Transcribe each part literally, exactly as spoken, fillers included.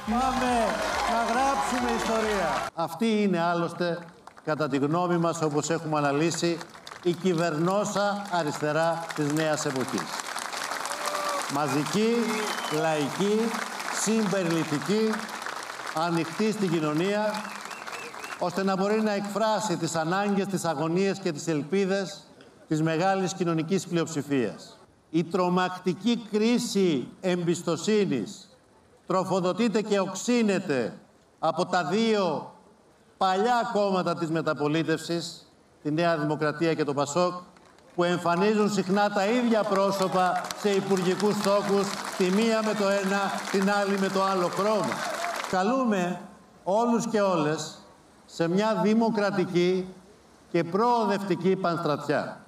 Πάμε να γράψουμε ιστορία. Αυτή είναι άλλωστε, κατά τη γνώμη μας, όπως έχουμε αναλύσει, η κυβερνόσα αριστερά της νέας εποχής. Μαζική, λαϊκή, συμπεριληπτική, ανοιχτή στην κοινωνία, ώστε να μπορεί να εκφράσει τις ανάγκες, τις αγωνίες και τις ελπίδες της μεγάλης κοινωνικής πλειοψηφίας. Η τρομακτική κρίση εμπιστοσύνης τροφοδοτείται και οξύνεται από τα δύο παλιά κόμματα της μεταπολίτευσης, τη Νέα Δημοκρατία και το Πασόκ, που εμφανίζουν συχνά τα ίδια πρόσωπα σε υπουργικούς τόκους, τη μία με το ένα, την άλλη με το άλλο χρώμα. Καλούμε όλους και όλες σε μια δημοκρατική και προοδευτική πανστρατιά.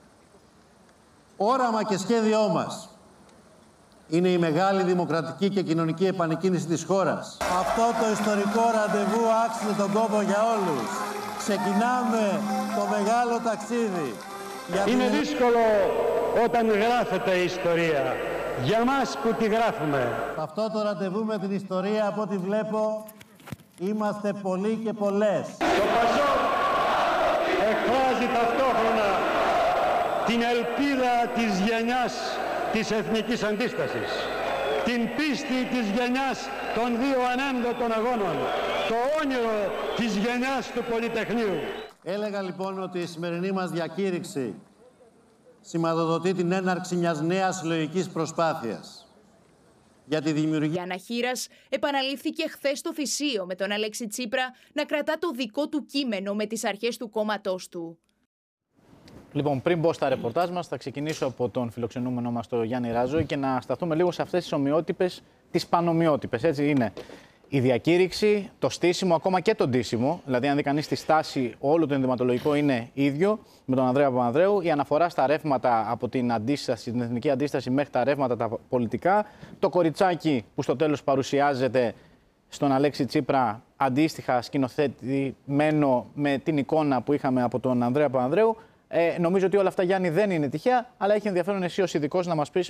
Όραμα και σχέδιό μας είναι η μεγάλη δημοκρατική και κοινωνική επανεκκίνηση της χώρας. Αυτό το ιστορικό ραντεβού άξιζε τον κόπο για όλους. Ξεκινάμε το μεγάλο ταξίδι. Γιατί... Είναι δύσκολο όταν γράφεται η ιστορία. Για μας που τη γράφουμε. Αυτό το ραντεβού με την ιστορία, από ό,τι βλέπω, είμαστε πολλοί και πολλές. Το Πασόκ εκφράζει ταυτόχρονα την ελπίδα της γενιάς της εθνικής αντίστασης, την πίστη της γενιάς των δύο ανένδοτων αγώνων, το όνειρο της γενιάς του Πολυτεχνείου. Έλεγα λοιπόν ότι η σημερινή μας διακήρυξη σηματοδοτεί την έναρξη μιας νέας συλλογικής προσπάθειας για τη δημιουργία. Η Αναχήρας επαναλήφθηκε χθες στο Θησίο με τον Αλέξη Τσίπρα να κρατά το δικό του κείμενο με τις αρχές του κόμματός του. Λοιπόν, πριν μπω στα ρεπορτάζ μας, θα ξεκινήσω από τον φιλοξενούμενο μας, τον Γιάννη Ράζο, και να σταθούμε λίγο σε αυτές τις ομοιότυπες, τις πανομοιότυπες. Έτσι είναι η διακήρυξη, το στήσιμο, ακόμα και το ντύσιμο. Δηλαδή, αν δει κανείς τη στάση, όλο το ενδυματολογικό είναι ίδιο με τον Ανδρέα Παπανδρέου. Η αναφορά στα ρεύματα από την αντίσταση, την εθνική αντίσταση μέχρι τα ρεύματα τα πολιτικά. Το κοριτσάκι που στο τέλος παρουσιάζεται στον Αλέξη Τσίπρα, αντίστοιχα σκηνοθετημένο με την εικόνα που είχαμε από τον Ανδρέα Παπανδρέου. Ε, νομίζω ότι όλα αυτά, Γιάννη, δεν είναι τυχαία, αλλά έχει ενδιαφέρον εσύ ως ειδικός να μας πεις